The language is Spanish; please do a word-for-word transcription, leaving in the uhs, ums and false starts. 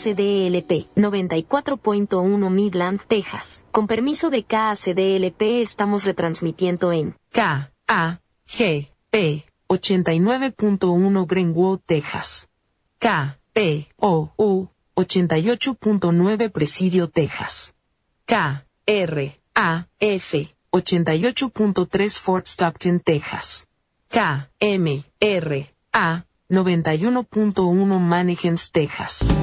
C D L P, noventa y cuatro punto uno Midland, Texas. Con permiso de K A C D L P estamos retransmitiendo en K A G P ochenta y nueve punto uno Greenwood, Texas. K P O U ochenta y ocho punto nueve Presidio, Texas. K R A F ochenta y ocho punto tres Fort Stockton, Texas. K M R A noventa y uno punto uno Mannequins, Texas.